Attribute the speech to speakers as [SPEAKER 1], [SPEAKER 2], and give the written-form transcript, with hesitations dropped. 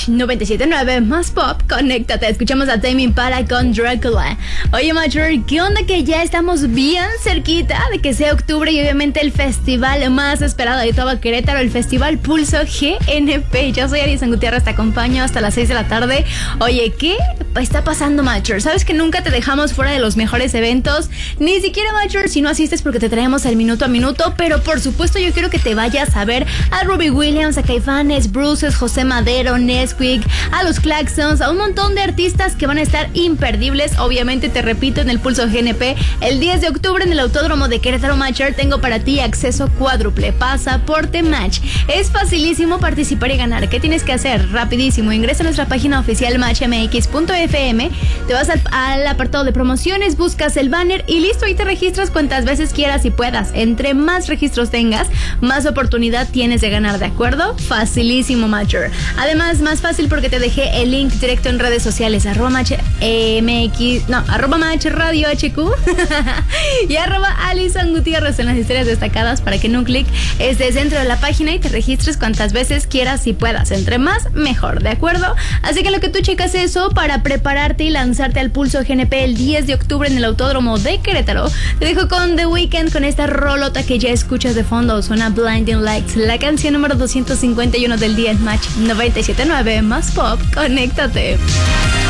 [SPEAKER 1] Match 97.9 más pop, conéctate. Escuchamos a Tame Impala con Dracula. Oye, Macher, ¿qué onda que ya estamos bien cerquita de que sea octubre y obviamente el festival más esperado de todo Querétaro, el Festival Pulso GNP? Yo soy Alison Gutiérrez, te acompaño hasta las 6 de la tarde. Oye, ¿qué está pasando, Macher? Sabes que nunca te dejamos fuera de los mejores eventos, ni siquiera, Macher, si no asistes, porque te traemos el minuto a minuto, pero por supuesto yo quiero que te vayas a ver a Robbie Williams, a Caifanes, Bruces, José Madero, Nesquik, a los Claxons, a un montón de artistas que van a estar imperdibles. Obviamente, te repito, en el Pulso GNP el 10 de octubre en el Autódromo de Querétaro. Macher, tengo para ti acceso cuádruple, pasaporte Match. Es facilísimo participar y ganar. ¿Qué tienes que hacer? Rapidísimo, ingresa a nuestra página oficial matchmx.fm, te vas al apartado de promociones, buscas el banner y listo, ahí te registras cuantas veces quieras y puedas. Entre más registros tengas, más oportunidad tienes de ganar, ¿de acuerdo? Facilísimo, Macher. Además, más fácil porque te dejé el link directo en redes sociales, @match radio HQ y @Alison Gutiérrez en las historias destacadas, para que en un clic estés dentro de la página y te registres cuantas veces quieras y puedas. Entre más, mejor, ¿de acuerdo? Así que lo que tú checas eso para prepararte y lanzarte al Pulso GNP el 10 de octubre en el Autódromo de Querétaro. Te dejo con The Weeknd, con esta rolota que ya escuchas de fondo. Suena Blinding Lights, la canción número 251 del día en Match 97.9 más pop. Conéctate.